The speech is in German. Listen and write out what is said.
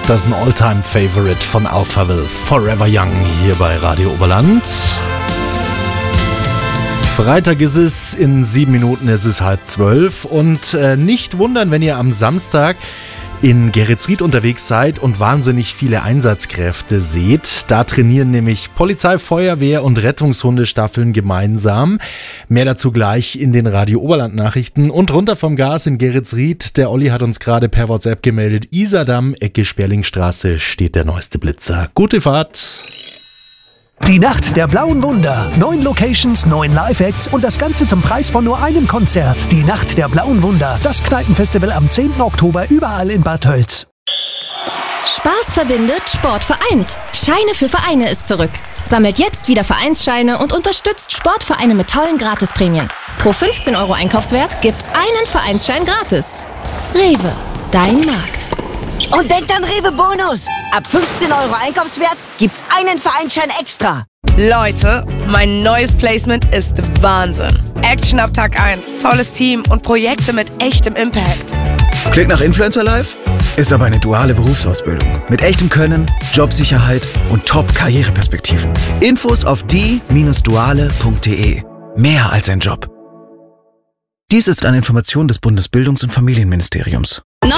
Das ist ein All-Time-Favorite von Alphaville, Forever Young, hier bei Radio Oberland. Freitag ist es, in 7 Minuten ist es 11:30 und nicht wundern, wenn ihr am Samstag in Geretsried unterwegs seid und wahnsinnig viele Einsatzkräfte seht. Da trainieren nämlich Polizei, Feuerwehr und Rettungshundestaffeln gemeinsam. Mehr dazu gleich in den Radio Oberland Nachrichten. Und runter vom Gas in Geretsried, der Olli hat uns gerade per WhatsApp gemeldet, Isardamm, Ecke Sperlingstraße steht der neueste Blitzer. Gute Fahrt! Die Nacht der blauen Wunder. 9 Locations, 9 Live-Acts und das Ganze zum Preis von nur einem Konzert. Die Nacht der blauen Wunder. Das Kneipenfestival am 10. Oktober überall in Bad Tölz. Spaß verbindet, Sport vereint. Scheine für Vereine ist zurück. Sammelt jetzt wieder Vereinsscheine und unterstützt Sportvereine mit tollen Gratisprämien. Pro 15 € Einkaufswert gibt's einen Vereinsschein gratis. Rewe, dein Markt. Und denkt an Rewe Bonus. Ab 15 € Einkaufswert gibt's einen Vereinsschein extra. Leute, mein neues Placement ist Wahnsinn. Action ab Tag 1, tolles Team und Projekte mit echtem Impact. Klingt nach Influencer Life? Ist aber eine duale Berufsausbildung. Mit echtem Können, Jobsicherheit und Top-Karriereperspektiven. Infos auf die-duale.de. Mehr als ein Job. Dies ist eine Information des Bundesbildungs- und Familienministeriums.